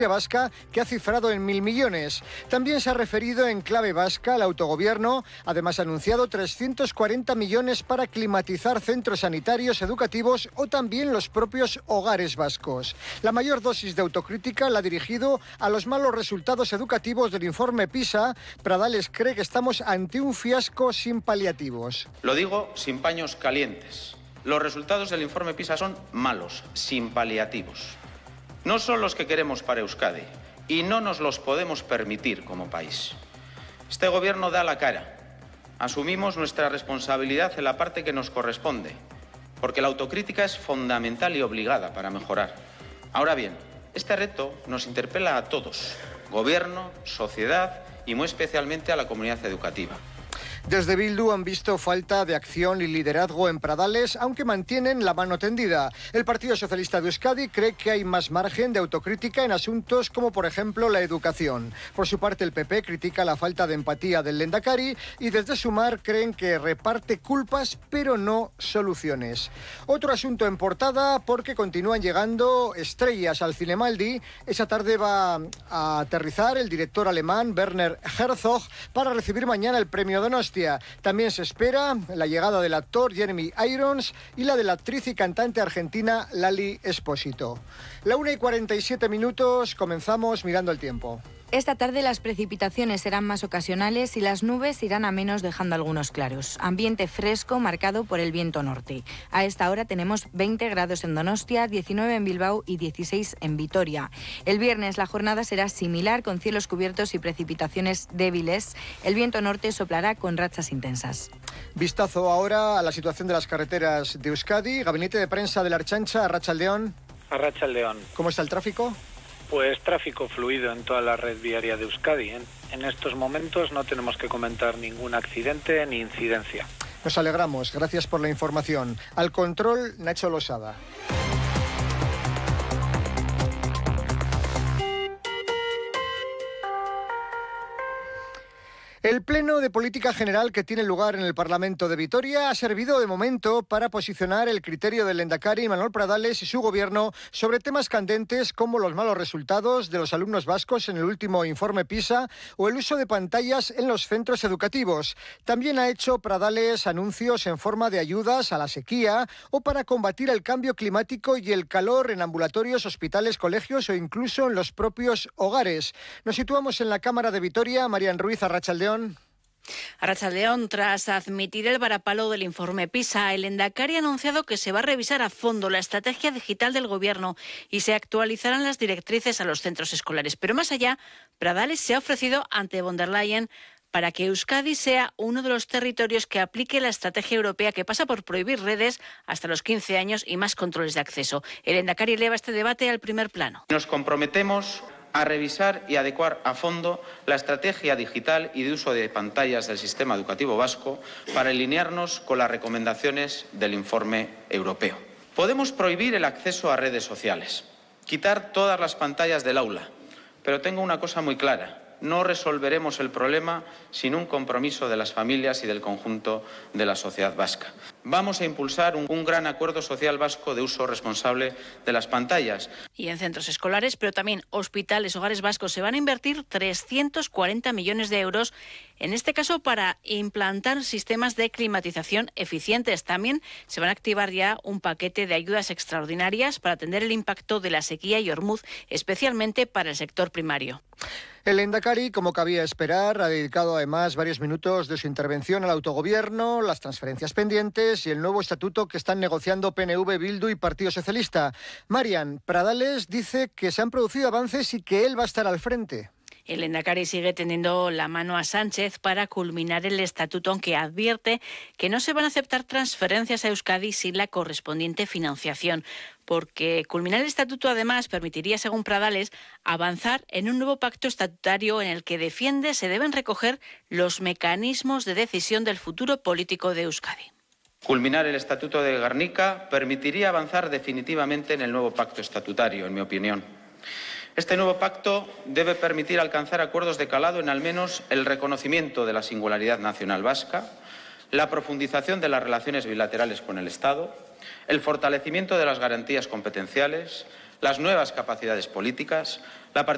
vasca, que ha cifrado en 1.000 millones. También se ha referido en clave vasca al autogobierno. Además, ha anunciado 340 millones para climatizar centros sanitarios, educativos o también los propios hogares vascos. La mayor dosis de autocrítica la ha dirigido a los malos resultados educativos del informe PISA. Pradales cree que estamos ante un fiasco sin paliativos. Lo digo sin paños calientes. Los resultados del informe PISA son malos, sin paliativos. No son los que queremos para Euskadi y no nos los podemos permitir como país. Este gobierno da la cara. Asumimos nuestra responsabilidad en la parte que nos corresponde, porque la autocrítica es fundamental y obligada para mejorar. Ahora bien, este reto nos interpela a todos, gobierno, sociedad y muy especialmente a la comunidad educativa. Desde Bildu han visto falta de acción y liderazgo en Pradales, aunque mantienen la mano tendida. El Partido Socialista de Euskadi cree que hay más margen de autocrítica en asuntos como, por ejemplo, la educación. Por su parte, el PP critica la falta de empatía del Lehendakari y desde Sumar creen que reparte culpas, pero no soluciones. Otro asunto en portada, porque continúan llegando estrellas al Cinemaldi. Esa tarde va a aterrizar el director alemán Werner Herzog para recibir mañana el premio Donostia. También se espera la llegada del actor Jeremy Irons y la de la actriz y cantante argentina Lali Espósito. 1:47, comenzamos mirando el tiempo. Esta tarde las precipitaciones serán más ocasionales y las nubes irán a menos, dejando algunos claros. Ambiente fresco marcado por el viento norte. A esta hora tenemos 20 grados en Donostia, 19 en Bilbao y 16 en Vitoria. El viernes la jornada será similar, con cielos cubiertos y precipitaciones débiles. El viento norte soplará con rachas intensas. Vistazo ahora a la situación de las carreteras de Euskadi. Gabinete de prensa de la Ertzaintza, Arratsaldeon. Arratsaldeon. ¿Cómo está el tráfico? Pues tráfico fluido en toda la red viaria de Euskadi. En estos momentos no tenemos que comentar ningún accidente ni incidencia. Nos alegramos, gracias por la información. Al control, Nacho Losada. El Pleno de Política General que tiene lugar en el Parlamento de Vitoria ha servido de momento para posicionar el criterio del Lehendakari Manuel Pradales y su gobierno sobre temas candentes como los malos resultados de los alumnos vascos en el último informe PISA o el uso de pantallas en los centros educativos. También ha hecho Pradales anuncios en forma de ayudas a la sequía o para combatir el cambio climático y el calor en ambulatorios, hospitales, colegios o incluso en los propios hogares. Nos situamos en la Cámara de Vitoria. Marian Ruiz, Arratsaldeon. Arratsaldeon, tras admitir el varapalo del informe PISA, el Lehendakari ha anunciado que se va a revisar a fondo la estrategia digital del Gobierno y se actualizarán las directrices a los centros escolares. Pero más allá, Pradales se ha ofrecido ante von der Leyen para que Euskadi sea uno de los territorios que aplique la estrategia europea que pasa por prohibir redes hasta los 15 años y más controles de acceso. El Lehendakari eleva este debate al primer plano. Nos comprometemos a revisar y adecuar a fondo la estrategia digital y de uso de pantallas del sistema educativo vasco para alinearnos con las recomendaciones del informe europeo. Podemos prohibir el acceso a redes sociales, quitar todas las pantallas del aula, pero tengo una cosa muy clara. No resolveremos el problema sin un compromiso de las familias y del conjunto de la sociedad vasca. Vamos a impulsar un gran acuerdo social vasco de uso responsable de las pantallas. Y en centros escolares, pero también hospitales, hogares vascos, se van a invertir 340 millones de euros, en este caso para implantar sistemas de climatización eficientes. También se van a activar ya un paquete de ayudas extraordinarias para atender el impacto de la sequía y Ormuz, especialmente para el sector primario. El Lehendakari, como cabía esperar, ha dedicado además varios minutos de su intervención al autogobierno, las transferencias pendientes y el nuevo estatuto que están negociando PNV, Bildu y Partido Socialista. Marian, Pradales dice que se han producido avances y que él va a estar al frente. El Lehendakari sigue tendiendo la mano a Sánchez para culminar el estatuto, aunque advierte que no se van a aceptar transferencias a Euskadi sin la correspondiente financiación, porque culminar el estatuto además permitiría, según Pradales, avanzar en un nuevo pacto estatutario en el que defiende se deben recoger los mecanismos de decisión del futuro político de Euskadi. Culminar el Estatuto de Gernika permitiría avanzar definitivamente en el nuevo pacto estatutario, en mi opinión. Este nuevo pacto debe permitir alcanzar acuerdos de calado en al menos el reconocimiento de la singularidad nacional vasca, la profundización de las relaciones bilaterales con el Estado, el fortalecimiento de las garantías competenciales, las nuevas capacidades políticas, la participación